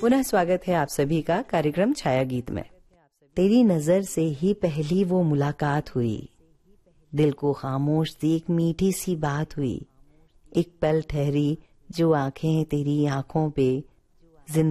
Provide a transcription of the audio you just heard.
पुनः स्वागत है आप सभी का कार्यक्रम छाया गीत में। तेरी नजर से ही पहली वो मुलाकात हुई, दिल को खामोश सी एक मीठी सी बात हुई। एक पल ठहरी जो आंखें तेरी आंखों पे,